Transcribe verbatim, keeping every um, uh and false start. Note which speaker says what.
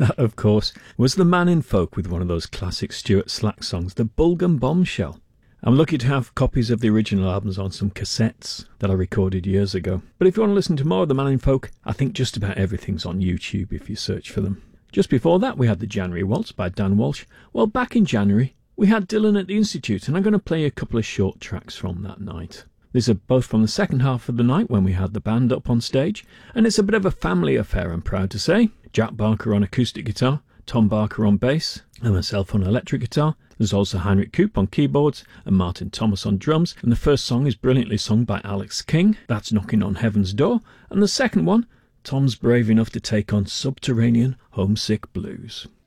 Speaker 1: That, of course, was The Man in Folk with one of those classic Stuart Slack songs, The Bulgham Bombshell. I'm lucky to have copies of the original albums on some cassettes that I recorded years ago. But if you want to listen to more of The Man in Folk, I think just about everything's on YouTube if you search for them. Just before that, we had the January Waltz by Dan Walsh. Well, back in January, we had Dylan at the Institute, and I'm going to play a couple of short tracks from that night. These are both from the second half of the night when we had the band up on stage, and it's a bit of a family affair, I'm proud to say. Jack Barker on acoustic guitar, Tom Barker on bass, and myself on electric guitar. There's also Heinrich Koop on keyboards and Martin Thomas on drums, and the first song is brilliantly sung by Alex King. That's Knocking on Heaven's Door, and the second one, Tom's brave enough to take on Subterranean Homesick Blues.